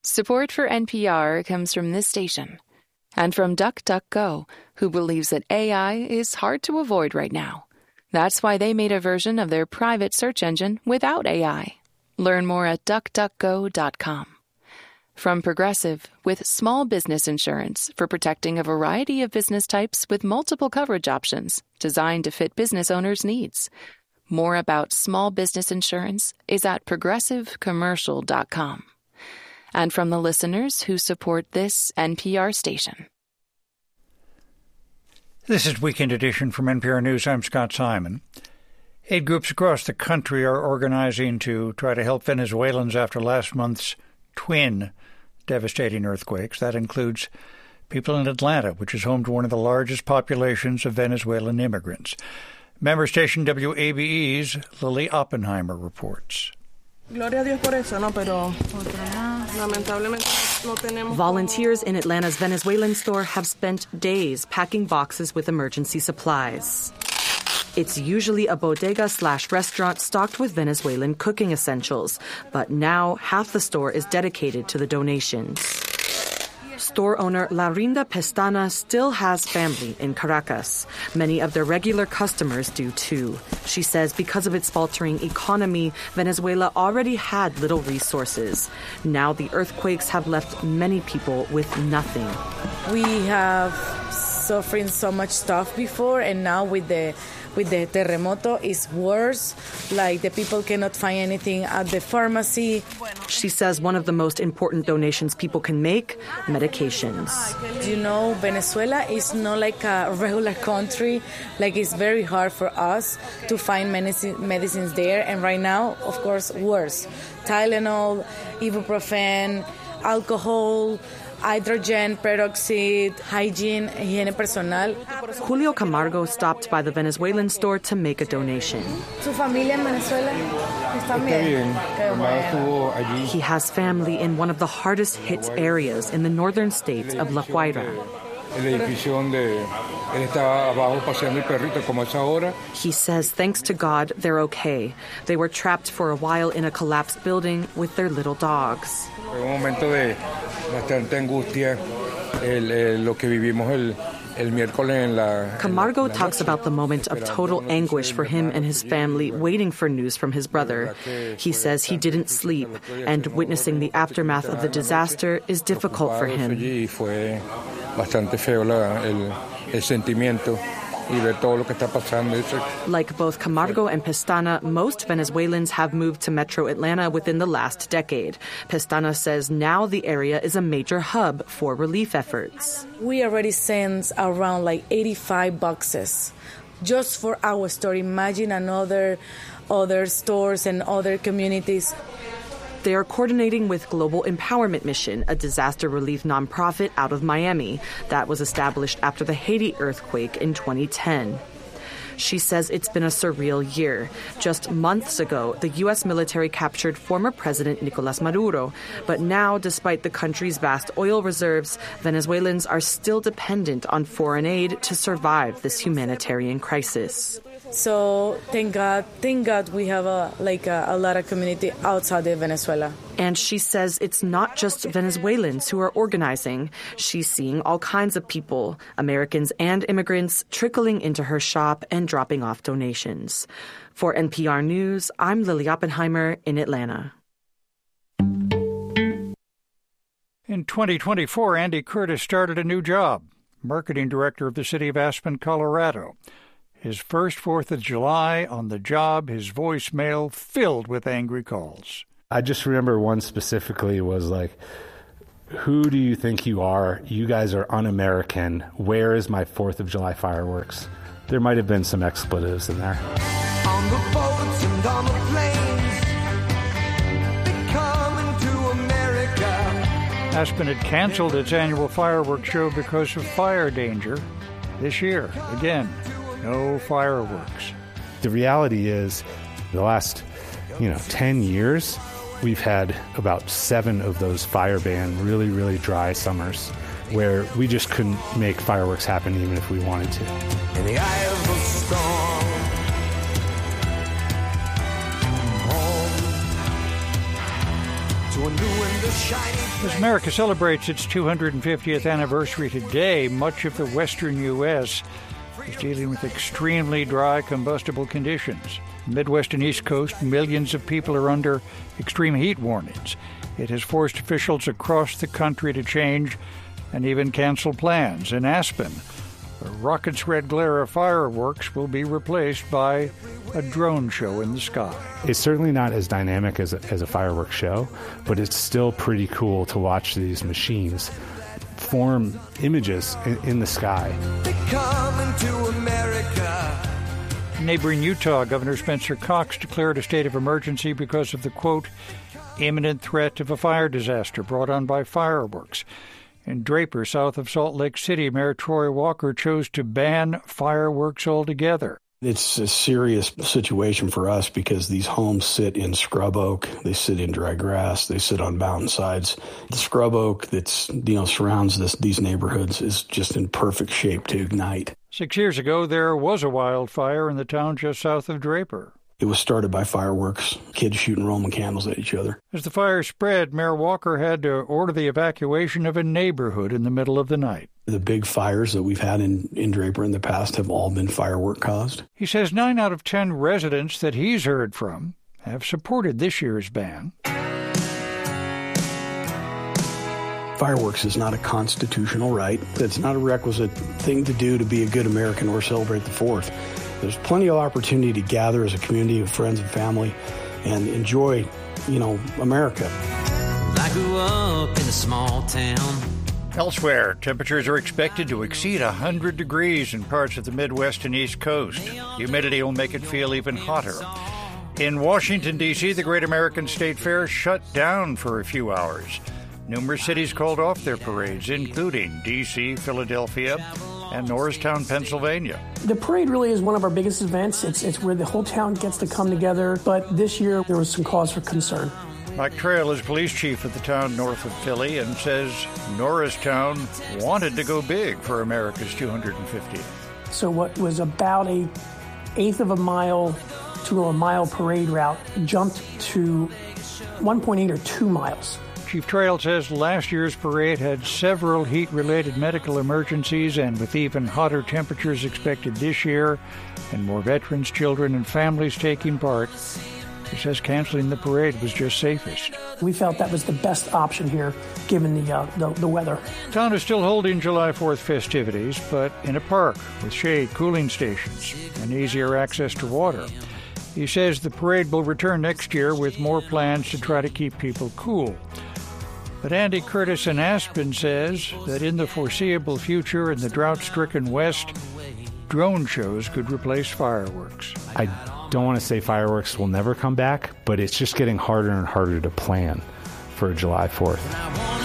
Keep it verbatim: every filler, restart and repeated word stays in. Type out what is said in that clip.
Support for N P R comes from this station and from DuckDuckGo, who believes that A I is hard to avoid right now. That's why they made a version of their private search engine without A I. Learn more at duck duck go dot com. From Progressive, with small business insurance for protecting a variety of business types with multiple coverage options designed to fit business owners' needs. More about small business insurance is at progressive commercial dot com. And from the listeners who support this N P R station. This is Weekend Edition from N P R News. I'm Scott Simon. Aid groups across the country are organizing to try to help Venezuelans after last month's twin devastating earthquakes. That includes people in Atlanta, which is home to one of the largest populations of Venezuelan immigrants. Member station W A B E's Lily Oppenheimer reports. Volunteers in Atlanta's Venezuelan store have spent days packing boxes with emergency supplies. It's usually a bodega slash restaurant stocked with Venezuelan cooking essentials, but now half the store is dedicated to the donations. Store owner Larinda Pestana still has family in Caracas. Many of their regular customers do too. She says because of its faltering economy, Venezuela already had little resources. Now the earthquakes have left many people with nothing. We have suffering so much stuff before, and now with the with the terremoto it's worse. Like the people cannot find anything at the pharmacy. She says one of the most important donations people can make, medications. You know, Venezuela is not like a regular country. Like it's very hard for us to find medicine, medicines there. And right now, of course, worse. Tylenol, ibuprofen, alcohol, hydrogen peroxide, hygiene, higiene personal. Julio Camargo stopped by the Venezuelan store to make a donation. ¿Su familia en Venezuela está bien? He has family in one of the hardest hit areas in the northern states of La Guaira. He says thanks to God, they're okay. They were trapped for a while in a collapsed building with their little dogs. Camargo talks about the moment of total anguish for him and his family waiting for news from his brother. He says he didn't sleep, and witnessing the aftermath of the disaster is difficult for him. Like both Camargo and Pestana, most Venezuelans have moved to Metro Atlanta within the last decade. Pestana says now the area is a major hub for relief efforts. We already sent around like eighty-five boxes just for our store. Imagine another other stores and other communities. They are coordinating with Global Empowerment Mission, a disaster relief nonprofit out of Miami that was established after the Haiti earthquake in twenty ten. She says it's been a surreal year. Just months ago, the U S military captured former President Nicolas Maduro. But now, despite the country's vast oil reserves, Venezuelans are still dependent on foreign aid to survive this humanitarian crisis. So thank God, thank God we have a, like a, a lot of community outside of Venezuela. And she says it's not just Venezuelans who are organizing. She's seeing all kinds of people, Americans and immigrants, trickling into her shop and dropping off donations. For N P R News, I'm Lily Oppenheimer in Atlanta. In twenty twenty-four, Andy Curtis started a new job, marketing director of the city of Aspen, Colorado. His first fourth of July on the job, his voicemail filled with angry calls. I just remember one specifically was like, who do you think you are? You guys are un-American. Where is my fourth of July fireworks? There might have been some expletives in there. On the boats and on the planes, they're coming to America. Aspen had canceled its annual fireworks show because of fire danger. This year, again, no fireworks. The reality is, the last, you know, ten years, we've had about seven of those fire ban, really, really dry summers where we just couldn't make fireworks happen even if we wanted to. In the eye of the storm, As America celebrates its two hundred fiftieth anniversary today, much of the western U S is dealing with extremely dry combustible conditions. Midwest and East Coast, millions of people are under extreme heat warnings. It has forced officials across the country to change and even cancel plans. In Aspen, the rocket's red glare of fireworks will be replaced by a drone show in the sky. It's certainly not as dynamic as a, as a fireworks show, but it's still pretty cool to watch these machines form images in, in the sky. They come into America. In neighboring Utah, Governor Spencer Cox declared a state of emergency because of the, quote, imminent threat of a fire disaster brought on by fireworks. In Draper, south of Salt Lake City, Mayor Troy Walker chose to ban fireworks altogether. It's a serious situation for us because these homes sit in scrub oak, they sit in dry grass, they sit on mountainsides. The scrub oak that's, you know, surrounds this, these neighborhoods is just in perfect shape to ignite. Six years ago, there was a wildfire in the town just south of Draper. It was started by fireworks, kids shooting Roman candles at each other. As the fire spread, Mayor Walker had to order the evacuation of a neighborhood in the middle of the night. The big fires that we've had in, in Draper in the past have all been firework caused. He says nine out of ten residents that he's heard from have supported this year's ban. Fireworks is not a constitutional right. It's not a requisite thing to do to be a good American or celebrate the fourth. There's plenty of opportunity to gather as a community of friends and family and enjoy, you know, America. I grew up in a small town. Elsewhere, temperatures are expected to exceed one hundred degrees in parts of the Midwest and East Coast. Humidity will make it feel even hotter. In Washington, D C, the Great American State Fair shut down for a few hours. Numerous cities called off their parades, including D C, Philadelphia, and Norristown, Pennsylvania. The parade really is one of our biggest events. It's, it's where the whole town gets to come together, but this year there was some cause for concern. Mike Trail is police chief of the town north of Philly and says Norristown wanted to go big for America's two hundred fiftieth. So what was about a eighth of a mile to a mile parade route jumped to one point eight or two miles. Chief Trail says last year's parade had several heat-related medical emergencies, and with even hotter temperatures expected this year and more veterans, children, and families taking part, he says canceling the parade was just safest. We felt that was the best option here, given the, uh, the, the weather. Town is still holding July fourth festivities, but in a park with shade, cooling stations, and easier access to water. He says the parade will return next year with more plans to try to keep people cool. But Andy Curtis in Aspen says that in the foreseeable future in the drought-stricken West, drone shows could replace fireworks. I don't want to say fireworks will never come back, but it's just getting harder and harder to plan for July fourth.